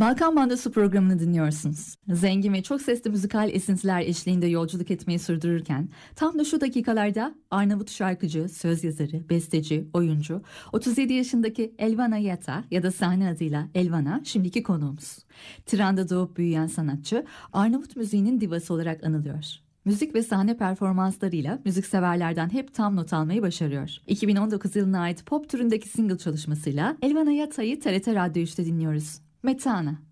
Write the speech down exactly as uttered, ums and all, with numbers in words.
Balkan Bandosu programını dinliyorsunuz. Zengin ve çok sesli müzikal esintiler eşliğinde yolculuk etmeyi sürdürürken tam da şu dakikalarda Arnavut şarkıcı, söz yazarı, besteci, oyuncu otuz yedi yaşındaki Elvana Yata ya da sahne adıyla Elvana şimdiki konuğumuz. Tiran'da doğup büyüyen sanatçı Arnavut müziğinin divası olarak anılıyor. Müzik ve sahne performanslarıyla müzikseverlerden hep tam not almayı başarıyor. iki bin on dokuz yılına ait pop türündeki single çalışmasıyla Elvana Yata'yı T R T Radyo üçte dinliyoruz. Metana.